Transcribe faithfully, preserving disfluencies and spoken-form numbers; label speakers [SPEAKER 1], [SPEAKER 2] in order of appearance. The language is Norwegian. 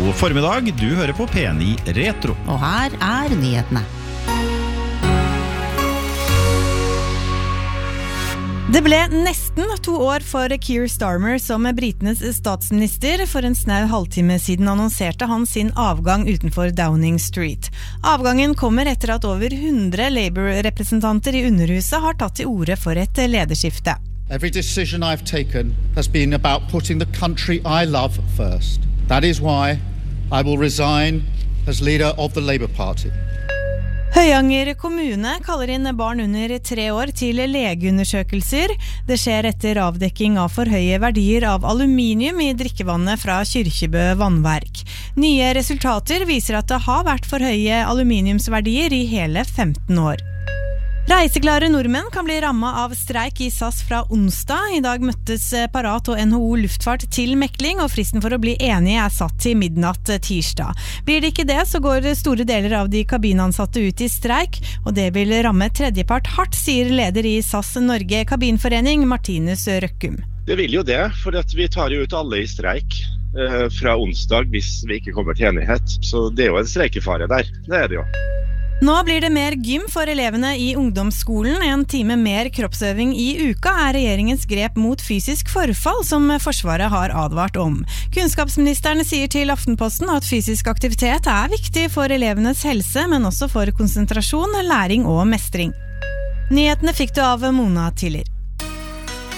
[SPEAKER 1] God formiddag, du hører på P ni Retro.
[SPEAKER 2] Og her er nyhetene. Det ble nesten to år for Keir Starmer som britenes statsminister. For en snau halvtime siden annonserte han sin avgang utenfor Downing Street. Avgangen kommer etter at over hundre Labour-representanter i underhuset har tatt til orde for et lederskifte.
[SPEAKER 3] Every decision I've taken has been about putting the country I love first. That is why I will resign as leader of the Labour Party.
[SPEAKER 2] Høyanger kommune kaller inn barn under tre år til legeundersøkelser. Det skjer etter avdekking av for høye verdier av aluminium i drikkevannet fra Kyrkjebø vannverk. Nye resultater viser at det har vært for høye aluminiumsverdier i hele femten år. Reiseklare nordmenn kan bli rammet av streik i S A S fra onsdag. I dag møttes Parat og N H O Luftfart til mekling, og fristen for å bli enige er satt til midnatt tirsdag. Blir det ikke det, så går store deler av de kabinansatte ut i streik, og det vil ramme tredjepart hardt, sier leder i S A S Norge Kabinforening, Martinus Røkkum.
[SPEAKER 4] Det vil jo det, for vi tar jo ut alle i streik eh, fra onsdag hvis vi ikke kommer til enighet. Så det er jo en streikefare der, det er det jo.
[SPEAKER 2] Nå blir det mer gym for elevene i ungdomsskolen. En time mer kroppsøving i uka er regjeringens grep mot fysisk forfall, som Forsvaret har advart om. Kunnskapsministeren sier til Aftenposten at fysisk aktivitet er viktig for elevenes helse, men også for konsentrasjon, læring og mestring. Nyhetene fikk du av Mona Tiller.